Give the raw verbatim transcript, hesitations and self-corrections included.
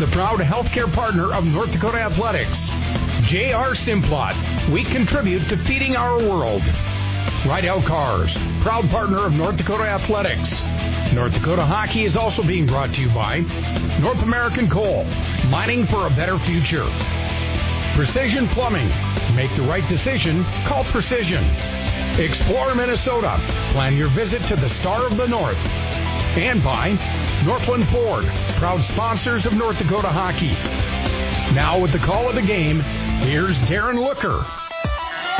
the proud healthcare partner of North Dakota Athletics. J R Simplot, we contribute to feeding our world. Rideout Cars, proud partner of North Dakota Athletics. North Dakota Hockey is also being brought to you by North American Coal, mining for a better future. Precision Plumbing, make the right decision, call Precision. Explore Minnesota, plan your visit to the Star of the North. And by Northland Ford, proud sponsors of North Dakota Hockey. Now with the call of the game, here's Darren Looker.